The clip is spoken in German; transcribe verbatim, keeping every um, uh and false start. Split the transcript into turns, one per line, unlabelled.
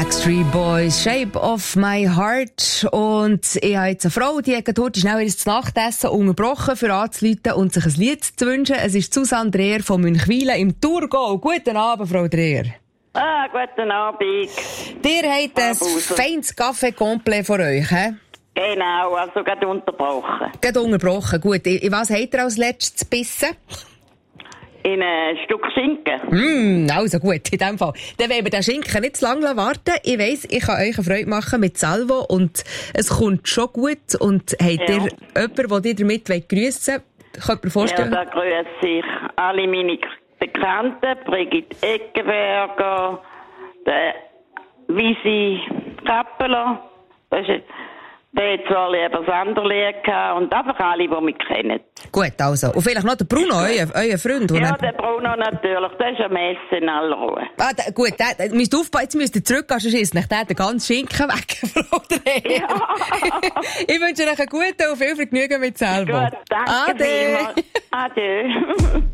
Backstreet Boys, Shape of My Heart. Und ich habe jetzt eine Frau, die hat heute schnell ihr Nachtessen unterbrochen, für anzuleiten und sich ein Lied zu wünschen. Es ist Susanne Dreher von Münchwilen im Thurgau. Guten Abend, Frau Dreher.
Ah, guten Abend.
Ihr habt ein feines Café Complet vor euch, hä?
Genau, also gerade unterbrochen.
Gerade unterbrochen, gut. In was habt ihr als letztes gebissen?
In ein Stück Schinken.
Mm, also gut, in dem Fall. Dann wollen wir den Schinken nicht zu lange warten. Ich weiss, ich kann euch eine Freude machen mit Salvo und es kommt schon gut. Und habt
Ja.
ihr jemanden, den ihr damit grüssen wollt? Könnt ihr mir vorstellen?
Ja, da grüße ich alle meine Bekannten, Brigitte Eckenberger, der Visi Kappeler, das ist jetzt, der hat zwar etwas anderes gehabt und einfach alle, die mich kennen.
Gut, also. Und vielleicht noch der Bruno, euer, euer Freund.
Ja, der Bruno natürlich, der ist am Essen in aller Ruhe.
Ah, da, gut, der, der müsst aufpassen, jetzt müsst ihr zurückgehen, sonst ist nicht der den ganzen Schinken weg, Frau Dreher.
Ja.
Ich wünsche euch einen guten und viel Vergnügen mit Salvo.
Gut, danke
Ade.
vielmals. Adieu.